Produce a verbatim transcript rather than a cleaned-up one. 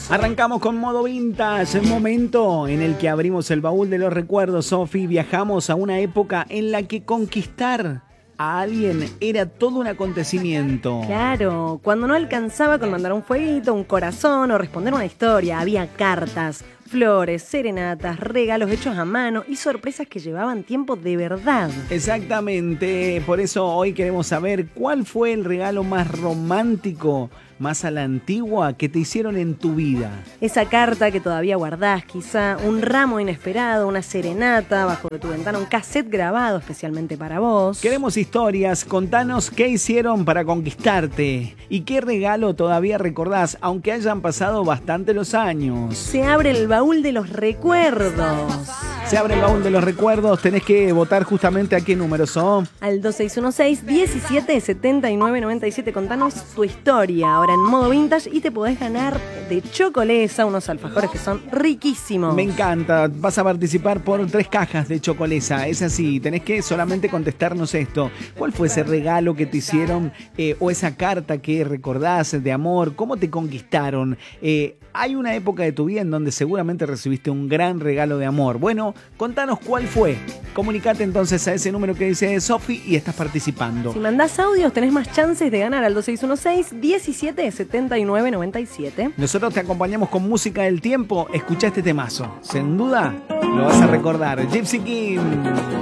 Arrancamos con modo vintage, el momento en el que abrimos el baúl de los recuerdos, Sofi. Viajamos a una época en la que conquistar a alguien era todo un acontecimiento. Claro, cuando no alcanzaba con mandar un fueguito, un corazón o responder una historia, había cartas, flores, serenatas, regalos hechos a mano y sorpresas que llevaban tiempo de verdad. Exactamente, por eso hoy queremos saber cuál fue el regalo más romántico, más a la antigua que te hicieron en tu vida. Esa carta que todavía guardás, quizá un ramo inesperado, una serenata, bajo de tu ventana un cassette grabado especialmente para vos. Queremos historias, contanos qué hicieron para conquistarte y qué regalo todavía recordás, aunque hayan pasado bastante los años. Se abre el baúl de los recuerdos. Se abre el baúl de los recuerdos, tenés que votar justamente a qué número son. Al dos seis uno seis, diecisiete setenta y nueve noventa y siete, contanos tu historia. Ahora en modo vintage y te podés ganar de Chocolesa unos alfajores que son riquísimos. Me encanta, vas a participar por tres cajas de Chocolesa, es así, tenés que solamente contestarnos esto. ¿Cuál fue ese regalo que te hicieron eh, o esa carta que recordás de amor? ¿Cómo te conquistaron? Eh, hay una época de tu vida en donde seguramente recibiste un gran regalo de amor. Bueno, contanos cuál fue. Comunicate entonces a ese número que dice Sofi y estás participando. Si mandás audios tenés más chances de ganar al dos seis uno seis, diecisiete setenta y nueve noventa y siete. Nosotros te acompañamos con música del tiempo. Escucha este temazo. Sin duda lo vas a recordar. Gypsy King.